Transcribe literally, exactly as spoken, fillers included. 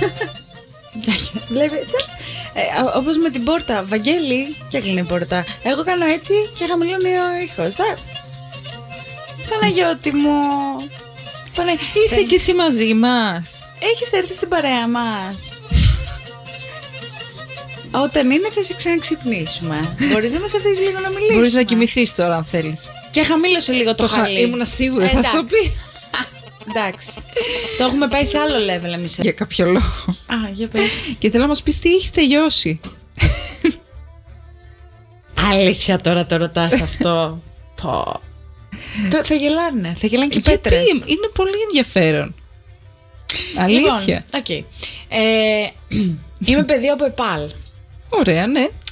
Βλέπετε. Ε, όπως με την πόρτα. Βαγγέλη, και έκλεινε η πόρτα. Εγώ κάνω έτσι και χαμηλώνει ο ήχος. Παναγιώτη μου. Πανα... Είσαι ε... και εσύ μαζί μας. Έχεις έρθει στην παρέα μας. Όταν είναι θα σε ξαναξυπνήσουμε. Μπορείς να μας αφήσεις λίγο να μιλήσουμε? Μπορείς να κοιμηθείς τώρα αν θέλεις. Και χαμήλωσε λίγο το, το χαλί. Ήμουνα σίγουρη, θα στο πει. Εντάξει. Το έχουμε πάει σε άλλο level εμείς. Για κάποιο λόγο. Α, για πες. Και θέλω να μας πεις τι έχεις τελειώσει. Αλήθεια τώρα το ρωτάς αυτό? Πω. Το, θα γελάνε, θα γελάνε και οι πέτρες. Είναι πολύ ενδιαφέρον. Αλήθεια. Λοιπόν, okay. ε, είμαι παιδί από ΕΠΑΛ. Ωραία, ναι.